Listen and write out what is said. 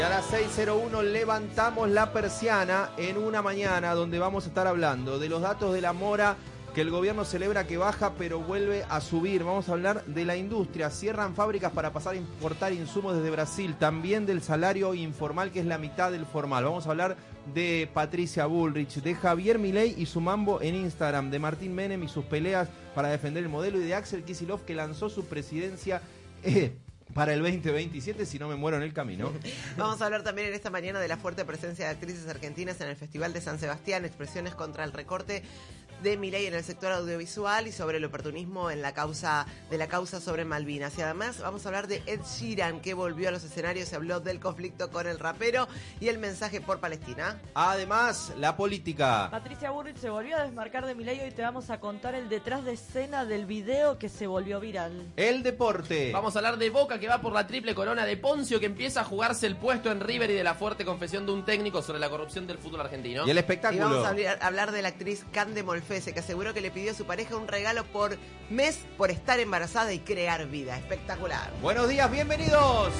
A las 6:01 levantamos la persiana en una mañana donde vamos a estar hablando de los datos de la mora que el gobierno celebra que baja pero vuelve a subir. Vamos a hablar de la industria. Cierran fábricas para pasar a importar insumos desde Brasil. También del salario informal, que es la mitad del formal. Vamos a hablar de Patricia Bullrich, de Javier Milei y su mambo en Instagram, de Martín Menem y sus peleas para defender el modelo, y de Axel Kicillof, que lanzó su presidencia para el 2027, si no me muero en el camino. Vamos a hablar también en esta mañana de la fuerte presencia de actrices argentinas en el Festival de San Sebastián, expresiones contra el recorte de Milei en el sector audiovisual y sobre el oportunismo en la causa sobre Malvinas. Y además vamos a hablar de Ed Sheeran, que volvió a los escenarios, se habló del conflicto con el rapero y el mensaje por Palestina. Además, la política. Patricia Bullrich se volvió a desmarcar de Milei. Hoy te vamos a contar el detrás de escena del video que se volvió viral. El deporte. Vamos a hablar de Boca, que va por la triple corona, de Poncio, que empieza a jugarse el puesto en River, y de la fuerte confesión de un técnico sobre la corrupción del fútbol argentino. Y el espectáculo. Y vamos a hablar de la actriz Cande Molfese, que aseguró que le pidió a su pareja un regalo por mes por estar embarazada y crear vida. Espectacular. Buenos días, bienvenidos.